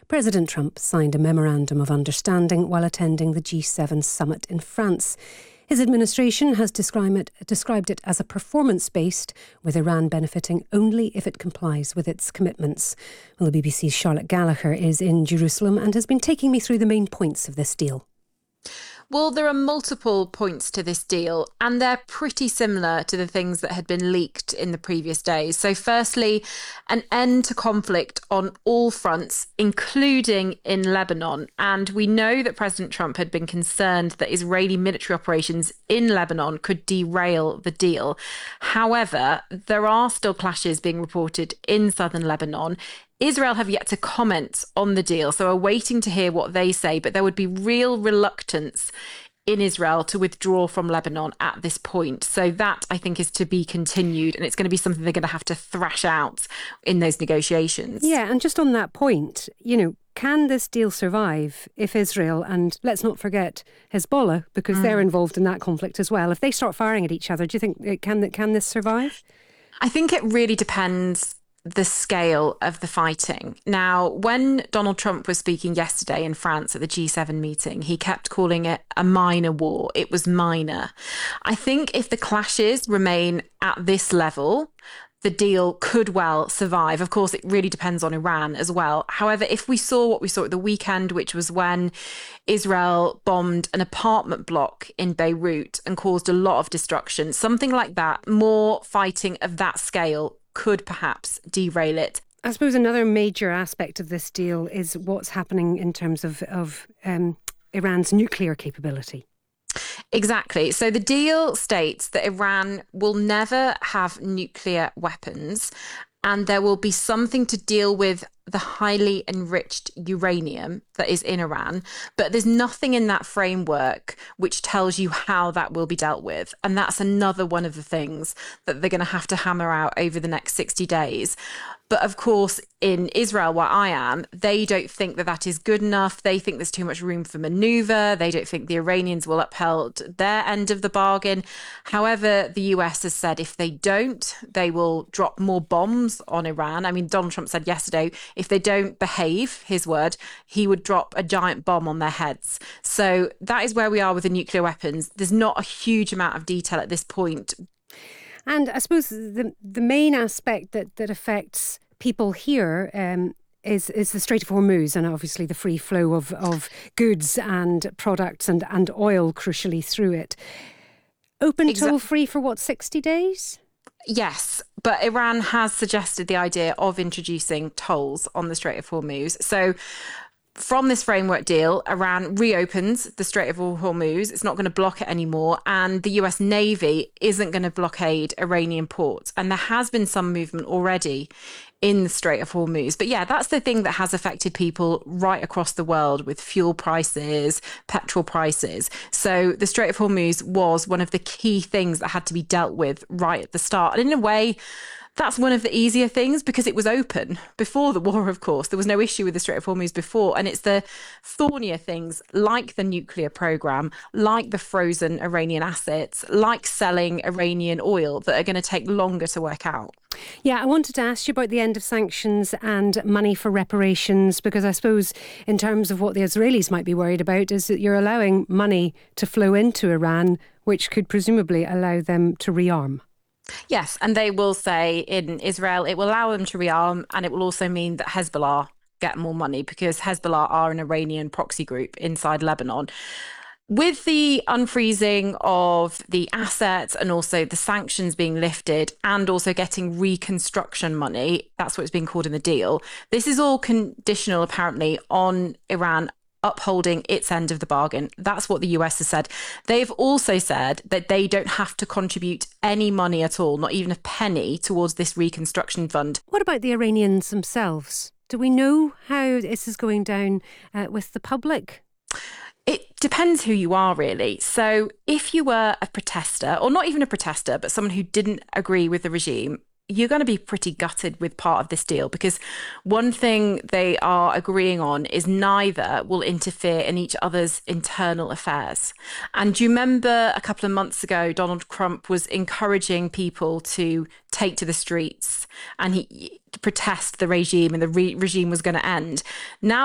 President Trump signed a memorandum of understanding while attending the G7 summit in France. His administration has described it as a performance-based, with Iran benefiting only if it complies with its commitments. Well, the BBC's Charlotte Gallagher is in Jerusalem and has been taking me through the main points of this deal. Well, there are multiple points to this deal, and they're pretty similar to the things that had been leaked in the previous days. So firstly, an end to conflict on all fronts, including in Lebanon. And we know that President Trump had been concerned that Israeli military operations in Lebanon could derail the deal. However, there are still clashes being reported in southern Lebanon. Israel have yet to comment on the deal, so we're waiting to hear what they say, but there would be real reluctance in Israel to withdraw from Lebanon at this point. So that, I think, is to be continued, and it's going to be something they're going to have to thrash out in those negotiations. Yeah, and just on that point, can this deal survive if Israel, and let's not forget Hezbollah, because they're involved in that conflict as well, if they start firing at each other, do you think can this survive? I think it really depends the scale of the fighting. Now, when Donald Trump was speaking yesterday in France at the G7 meeting, he kept calling it a minor war. It was minor. I think if the clashes remain at this level, the deal could well survive. Of course, it really depends on Iran as well. However, if we saw what we saw at the weekend, which was when Israel bombed an apartment block in Beirut and caused a lot of destruction, something like that, more fighting of that scale could perhaps derail it. I suppose another major aspect of this deal is what's happening in terms of Iran's nuclear capability. Exactly. So the deal states that Iran will never have nuclear weapons, and there will be something to deal with the highly enriched uranium that is in Iran. But there's nothing in that framework which tells you how that will be dealt with. And that's another one of the things that they're going to have to hammer out over the next 60 days. But of course, in Israel, where I am, they don't think that that is good enough. They think there's too much room for maneuver. They don't think the Iranians will uphold their end of the bargain. However, the US has said if they don't, they will drop more bombs on Iran. I mean, Donald Trump said yesterday, if they don't behave, his word, he would drop a giant bomb on their heads. So that is where we are with the nuclear weapons. There's not a huge amount of detail at this point. And I suppose the main aspect that affects people here is the Strait of Hormuz, and obviously the free flow of goods and products and oil crucially through it. Open toll-free for 60 days? Yes, but Iran has suggested the idea of introducing tolls on the Strait of Hormuz. So from this framework deal, Iran reopens the Strait of Hormuz. It's not going to block it anymore. And the US Navy isn't going to blockade Iranian ports. And there has been some movement already in the Strait of Hormuz. But yeah, that's the thing that has affected people right across the world with fuel prices, petrol prices. So the Strait of Hormuz was one of the key things that had to be dealt with right at the start. And in a way, that's one of the easier things because it was open before the war, of course. There was no issue with the Strait of Hormuz before. And it's the thornier things like the nuclear program, like the frozen Iranian assets, like selling Iranian oil that are going to take longer to work out. Yeah, I wanted to ask you about the end of sanctions and money for reparations, because I suppose in terms of what the Israelis might be worried about is that you're allowing money to flow into Iran, which could presumably allow them to rearm. Yes, and they will say in Israel, it will allow them to rearm, and it will also mean that Hezbollah get more money because Hezbollah are an Iranian proxy group inside Lebanon. With the unfreezing of the assets and also the sanctions being lifted and also getting reconstruction money, that's what it's being called in the deal. This is all conditional, apparently, on Iran upholding its end of the bargain. That's what the US has said. They've also said that they don't have to contribute any money at all, not even a penny, towards this reconstruction fund. What about the Iranians themselves? Do we know how this is going down with the public? It depends who you are, really. So if you were a protester, or not even a protester, but someone who didn't agree with the regime, you're going to be pretty gutted with part of this deal, because one thing they are agreeing on is neither will interfere in each other's internal affairs. And do you remember a couple of months ago, Donald Trump was encouraging people to take to the streets and he protest the regime, and the regime was going to end. Now